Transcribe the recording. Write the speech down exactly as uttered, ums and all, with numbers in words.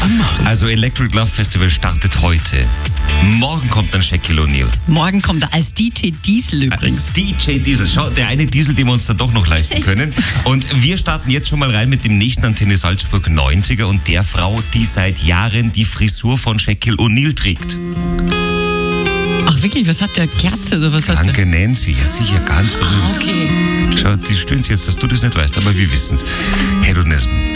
am Morgen. Also Electric Love Festival startet heute. Morgen kommt dann Shaquille O'Neal. Morgen kommt er als D J Diesel übrigens. Als D J Diesel. Schau, der eine Diesel, den wir uns da doch noch leisten können. Und wir starten jetzt schon mal rein mit dem nächsten Antenne Salzburg neunziger und der Frau, die seit Jahren die Frisur von Shaquille O'Neal trägt. Ach wirklich, was hat der? Glatze oder was hat der? Danke Nancy, ja sicher, ganz berühmt. Okay. Schau, die stöhnt jetzt, dass du das nicht weißt, aber wir wissen's. Hedonism.